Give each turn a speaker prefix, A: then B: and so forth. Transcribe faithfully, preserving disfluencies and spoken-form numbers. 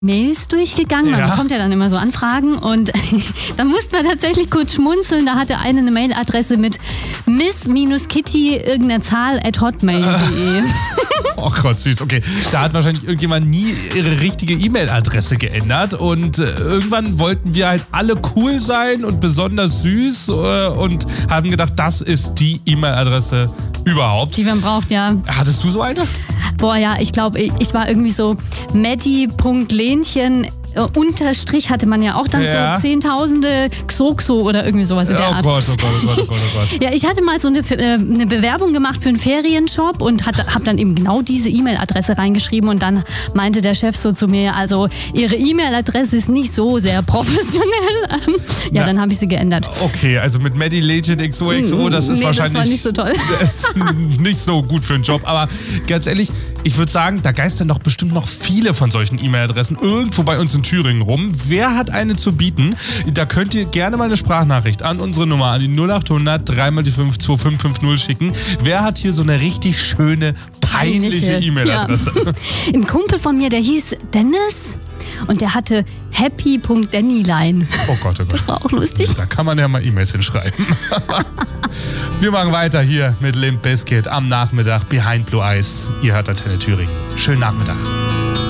A: Mails durchgegangen. Man
B: Ja.
A: bekommt ja dann immer so Anfragen und da musste man tatsächlich kurz schmunzeln. Da hatte eine eine Mailadresse mit miss-kitty irgendeine Zahl at hotmail punkt de.
B: Oh Gott, süß. Okay, da hat wahrscheinlich irgendjemand nie ihre richtige E-Mail-Adresse geändert und äh, irgendwann wollten wir halt alle cool sein und besonders süß äh, und haben gedacht, das ist die E-Mail-Adresse überhaupt.
A: Die man braucht, ja.
B: Hattest du so eine?
A: Boah, ja, ich glaube, ich, ich war irgendwie so Matti.Lenchen. Äh, Unterstrich hatte man ja auch dann
B: Ja.
A: so Zehntausende Xoxo oder irgendwie sowas in der
B: Oh
A: Art.
B: Gott, oh Gott, oh Gott, oh Gott, oh Gott.
A: Ja, ich hatte mal so eine, äh, eine Bewerbung gemacht für einen Ferienshop und habe dann eben genau diese E-Mail-Adresse reingeschrieben und dann meinte der Chef so zu mir, also Ihre E-Mail-Adresse ist nicht so sehr professionell. Ähm, ja,
B: Na.
A: dann habe ich sie geändert.
B: Okay, also mit Maddie Legend X O X O, das ist
A: Nee,
B: wahrscheinlich
A: das war nicht so toll.
B: nicht so gut für einen Job. Aber ganz ehrlich, ich würde sagen, da geistern doch bestimmt noch viele von solchen E-Mail-Adressen irgendwo bei uns in Thüringen rum. Wer hat eine zu bieten? Da könnt ihr gerne mal eine Sprachnachricht an unsere Nummer, an die null acht hundert drei mal die fünf zwei fünf fünf null schicken. Wer hat hier so eine richtig schöne, peinliche E-Mail-Adresse?
A: Ja. Ein Kumpel von mir, der hieß Dennis und der hatte happy.dennyline.
B: Oh Gott, oh Gott.
A: Das war auch lustig.
B: Da kann man ja mal E-Mails hinschreiben. Wir machen weiter hier mit Limp Bizkit am Nachmittag Behind Blue Eyes. Ihr hört Antenne Thüringen. Schönen Nachmittag.